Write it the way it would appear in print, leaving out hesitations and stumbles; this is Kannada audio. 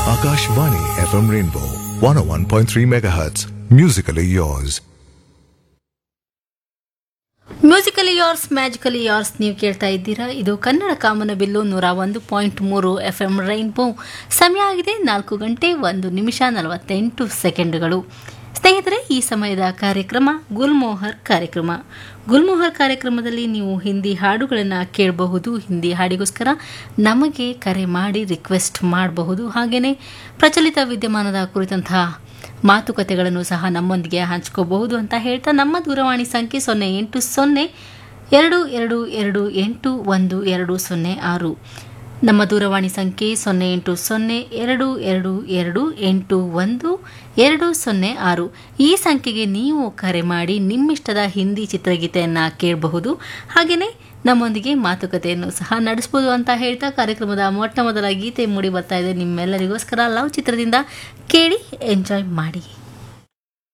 Akashvani FM Rainbow 101.3 MHz. Musically yours. Musically ಯಾರ್ಸ್ magically ಯಾರ್ಸ್ ನೀವು ಕೇಳ್ತಾ ಇದ್ದೀರಾ. ಇದು ಕನ್ನಡ ಕಾಮನಬಿಲ್ಲು 101.3 FM ರೈನ್ಬೋ. ಸಮಯ ಆಗಿದೆ 4 ಗಂಟೆ 1 ನಿಮಿಷ 48 ಸೆಕೆಂಡುಗಳು. ಸ್ನೇಹಿತರೆ, ಈ ಸಮಯದ ಕಾರ್ಯಕ್ರಮ ಗುಲ್ಮೋಹರ್ ಕಾರ್ಯಕ್ರಮ. ಗುಲ್ಮೋಹರ್ ಕಾರ್ಯಕ್ರಮದಲ್ಲಿ ನೀವು ಹಿಂದಿ ಹಾಡುಗಳನ್ನು ಕೇಳಬಹುದು. ಹಿಂದಿ ಹಾಡಿಗೋಸ್ಕರ ನಮಗೆ ಕರೆ ಮಾಡಿ ರಿಕ್ವೆಸ್ಟ್ ಮಾಡಬಹುದು. ಹಾಗೆಯೇ ಪ್ರಚಲಿತ ವಿದ್ಯಮಾನದ ಕುರಿತಂತಹ ಮಾತುಕತೆಗಳನ್ನು ಸಹ ನಮ್ಮೊಂದಿಗೆ ಹಂಚ್ಕೋಬಹುದು ಅಂತ ಹೇಳ್ತಾ ನಮ್ಮ ದೂರವಾಣಿ ಸಂಖ್ಯೆ 080-222-81206. ನಮ್ಮ ದೂರವಾಣಿ ಸಂಖ್ಯೆ 080-222-81206. ಈ ಸಂಖ್ಯೆಗೆ ನೀವು ಕರೆ ಮಾಡಿ ನಿಮ್ಮಿಷ್ಟದ ಹಿಂದಿ ಚಿತ್ರಗೀತೆಯನ್ನು ಕೇಳಬಹುದು. ಹಾಗೆಯೇ ನಮ್ಮೊಂದಿಗೆ ಮಾತುಕತೆಯನ್ನು ಸಹ ನಡೆಸಬಹುದು ಅಂತ ಹೇಳ್ತಾ ಕಾರ್ಯಕ್ರಮದ ಮೊಟ್ಟ ಮೊದಲ ಗೀತೆ ಮೂಡಿ ಬರ್ತಾ ಇದೆ ನಿಮ್ಮೆಲ್ಲರಿಗೋಸ್ಕರ. ಲವ್ ಚಿತ್ರದಿಂದ ಕೇಳಿ ಎಂಜಾಯ್ ಮಾಡಿ.